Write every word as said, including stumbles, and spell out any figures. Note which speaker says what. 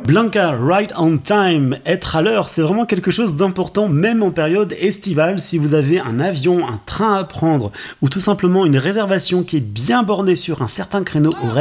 Speaker 1: Blanca, right on time, être à l'heure, c'est vraiment quelque chose d'important, même en période estivale. Si vous avez un avion, un train à prendre, ou tout simplement une réservation qui est bien bornée sur un certain créneau horaire,